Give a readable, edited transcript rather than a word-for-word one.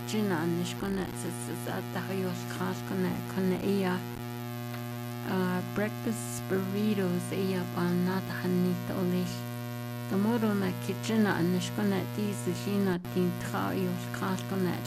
kitchen nishkona tahayos kona iya breakfast burritos iya panata hanita olish tomorrow na kitchen nishkona tis shina tin tahayos kona